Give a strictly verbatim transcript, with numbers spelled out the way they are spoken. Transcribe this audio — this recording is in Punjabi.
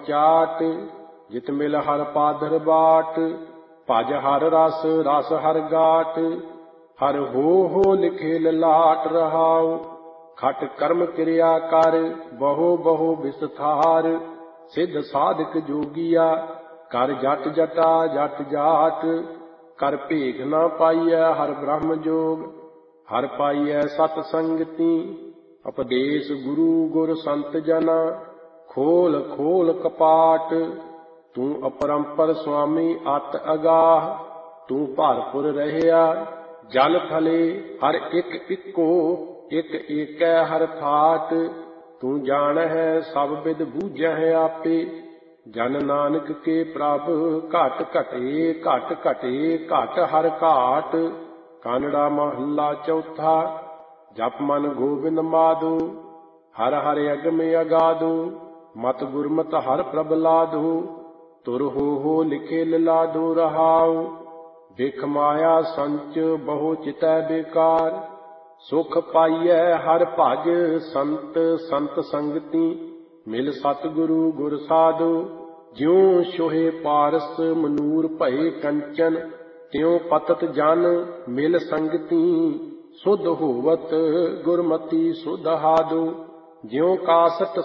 ਚਾਟ, ਜਿਤ ਮਿਲ ਹਰ ਪਾਦਰ ਬਾਟ। ਭਜ ਹਰ ਰਸ ਰਸ ਹਰ ਗਾਟ, ਹਰ ਹੋ ਹੋ ਲਿਖੇ ਲਲਾਟ ਰਹਾਉ। ਖਟ ਕਰਮ ਕਿਰਿਆ ਕਰ, ਬਹੁ ਬਹੁ ਵਿਸਥਾਰ। ਸਿੱਧ ਸਾਧਕ ਜੋਗੀਆ, ਕਰ ਜਟ ਜਟਾ ਜਟ ਜਾਟ। ਕਰ ਭੇਖ ਨਾ ਪਾਈਐ ਹਰ ਬ੍ਰਹਮ ਜੋਗ, ਹਰ ਪਾਈਐ ਸਤ ਸੰਗਤੀ। ਉਪਦੇਸ਼ ਗੁਰੂ ਗੁਰ ਸੰਤ ਜਨਾ, ਖੋਲ ਖੋਲ ਕਪਾਟ। ਤੂੰ ਅਪਰੰਪਰ ਸੁਆਮੀ ਅਤ ਅਗਾਹ, ਤੂੰ ਭਰਪੁਰ ਰਹਿਆ ਜਲ ਥਲੇ। ਹਰ ਇੱਕ ਇੱਕੋ ਇੱਕ ਏਕੈ ਹਰ ਥਾਟ। ਤੂੰ ਜਾਣਹਿ ਸਭ ਬਿਦ ਬੂਝਹਿ ਆਪੇ, ਜਨ ਨਾਨਕ ਕੇ ਪ੍ਰਭ ਘਟ ਘਟੇ ਘਟ ਘਟੇ ਘਟ ਹਰ ਘਾਟ। ਕਾਨੜਾ ਮਹੱਲਾ ਚੌਥਾ। ਜਪ ਮਨ ਗੋਬਿੰਦ ਮਾਧੋ, ਹਰ ਹਰ ਅਗਮ ਅਗਾਧੋ। ਮਤ ਗੁਰਮਤਿ ਹਰ ਪ੍ਰਭ ਲਾਧੋ, ਤੁਰ ਹੋ ਹੋ ਲਿਖੇ ਲਿਲਾਧੋ ਰਹਾਉ। ਬਿਖ ਮਾਇਆ ਸੰਚ ਬਹੁ ਚਿਤੈ ਬੇਕਾਰ, ਸੁਖ ਪਾਈਐ ਹਰ ਭਜ ਸੰਤ ਸੰਤ ਸੰਗਤੀ। ਮਿਲ ਸਤਿਗੁਰੂ ਗੁਰ ਸਾਧੋ, ਜਿਉ ਛੋਹੇ ਪਾਰਸ ਮਨੂਰ ਭਏ ਕੰਚਨ। ਤਿਉ ਪਤਤ ਜਨ ਮਿਲ ਸੰਗਤੀ, ਸੁਧ ਹੋਵਤ ਗੁਰਮਤੀ ਸੁਧ ਹਾਦੋ। ਜਿਉ ਕਾਸਟ